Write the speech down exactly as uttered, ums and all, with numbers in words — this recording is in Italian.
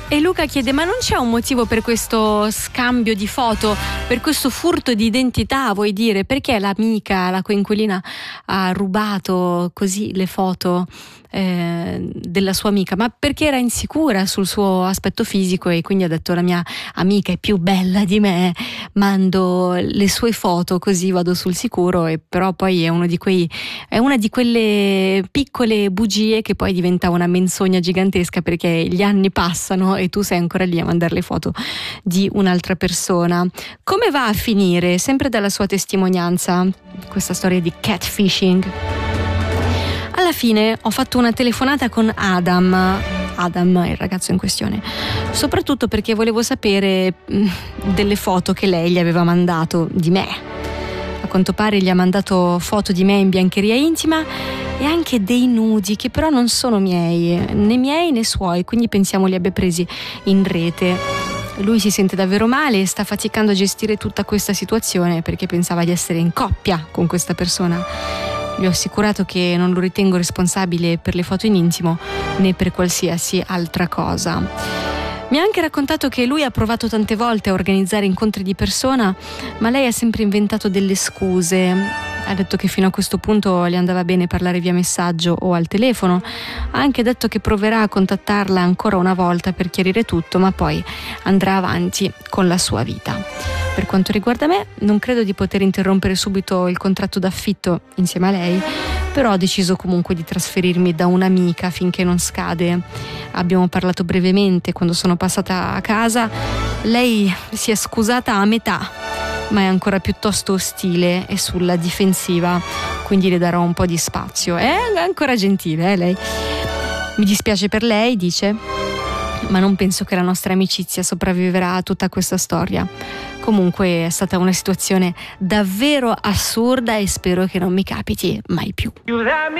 E Luca chiede: ma non c'è un motivo per questo scambio di foto, per questo furto di identità, vuoi dire? Perché l'amica, la coinquilina ha rubato così le foto eh, della sua amica? Ma perché era insicura sul suo aspetto fisico e quindi ha detto: la mia amica è più bella di me, mando le sue foto così vado sul sicuro. E però poi è uno di quei è una di quelle piccole bugie che poi diventa una menzogna gigantesca, perché gli anni passano e tu sei ancora lì a mandare le foto di un'altra persona. Come va a finire? Sempre dalla sua testimonianza, questa storia di catfishing. Alla fine ho fatto una telefonata con Adam Adam, il ragazzo in questione, soprattutto perché volevo sapere mh, delle foto che lei gli aveva mandato di me. A quanto pare gli ha mandato foto di me in biancheria intima e anche dei nudi che però non sono miei, né miei né suoi, quindi pensiamo li abbia presi in rete. Lui si sente davvero male e sta faticando a gestire tutta questa situazione perché pensava di essere in coppia con questa persona. Gli ho assicurato che non lo ritengo responsabile per le foto in intimo né per qualsiasi altra cosa. Mi ha anche raccontato che lui ha provato tante volte a organizzare incontri di persona, ma lei ha sempre inventato delle scuse. Ha detto che fino a questo punto le andava bene parlare via messaggio o al telefono. Ha anche detto che proverà a contattarla ancora una volta per chiarire tutto, ma poi andrà avanti con la sua vita. Per quanto riguarda me, non credo di poter interrompere subito il contratto d'affitto insieme a lei, però ho deciso comunque di trasferirmi da un'amica finché non scade. Abbiamo parlato brevemente quando sono passata a casa. Lei si è scusata a metà, ma è ancora piuttosto ostile e sulla difensiva, quindi le darò un po' di spazio. È ancora gentile, eh, lei. Mi dispiace per lei, dice, ma non penso che la nostra amicizia sopravviverà a tutta questa storia. Comunque è stata una situazione davvero assurda e spero che non mi capiti mai più.